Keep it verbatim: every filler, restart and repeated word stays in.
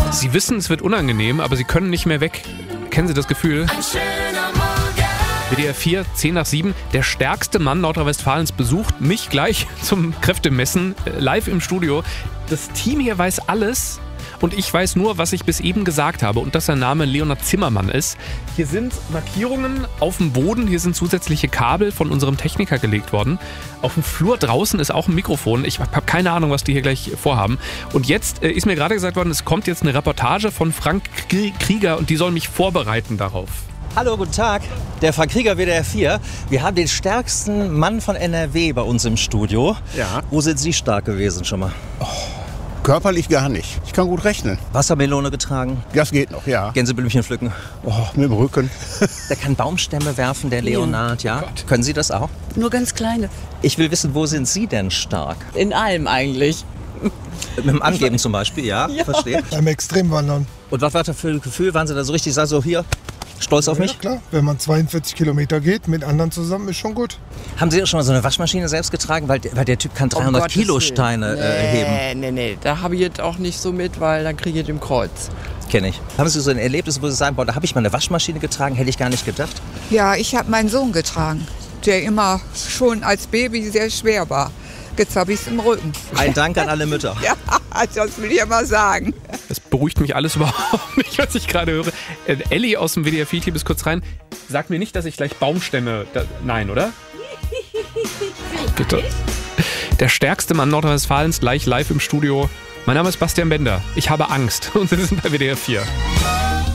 Sie wissen, es wird unangenehm, aber Sie können nicht mehr weg. Kennen Sie das Gefühl? Ein schöner Morgen. W D R vier, zehn nach sieben. Der stärkste Mann Nordrhein-Westfalens besucht mich gleich zum Kräftemessen äh, live im Studio. Das Team hier weiß alles und ich weiß nur, was ich bis eben gesagt habe und dass sein Name Leonhard Zimmermann ist. Hier sind Markierungen auf dem Boden, hier sind zusätzliche Kabel von unserem Techniker gelegt worden. Auf dem Flur draußen ist auch ein Mikrofon. Ich habe keine Ahnung, was die hier gleich vorhaben. Und jetzt äh, ist mir gerade gesagt worden, es kommt jetzt eine Reportage von Frank Krieger und die soll mich vorbereiten darauf. Hallo, guten Tag. Der Frank Krieger, W D R vier. Wir haben den stärksten Mann von N R W bei uns im Studio. Ja. Wo sind Sie stark gewesen schon mal? Oh, körperlich gar nicht. Ich kann gut rechnen. Wassermelone getragen? Das geht noch, ja. Gänseblümchen pflücken? Oh, mit dem Rücken. Der kann Baumstämme werfen, der Leonhard, ja? Gott. Können Sie das auch? Nur ganz kleine. Ich will wissen, wo sind Sie denn stark? In allem eigentlich. Mit dem Angeben zum Beispiel, ja? Ja. Verstehe. Beim Extremwandern. Und was war das für ein Gefühl? Waren Sie da so richtig, sag so hier, stolz auf mich? Ja, klar. Wenn man zweiundvierzig Kilometer geht, mit anderen zusammen, ist schon gut. Haben Sie auch schon mal so eine Waschmaschine selbst getragen? Weil, weil der Typ kann dreihundert Gottes Kilo Willen. Steine nee, äh, heben. Nee, nee, nee. Da habe ich jetzt auch nicht so mit, weil dann kriege ich den Kreuz. Kenne ich. Haben Sie so ein Erlebnis, wo Sie sagen, boah, da habe ich mal eine Waschmaschine getragen, hätte ich gar nicht gedacht? Ja, ich habe meinen Sohn getragen, der immer schon als Baby sehr schwer war. Jetzt habe ich es im Rücken. Ein Dank an alle Mütter. Ja, das will ich immer sagen. Das beruhigt mich alles überhaupt nicht, was ich gerade höre. Äh, Elli aus dem W D R vier Team ist kurz rein. Sag mir nicht, dass ich gleich Baumstämme... Da, nein, oder? Bitte. Der stärkste Mann Nordrhein-Westfalens gleich live im Studio. Mein Name ist Bastian Bender. Ich habe Angst und Sie sind bei W D R vier.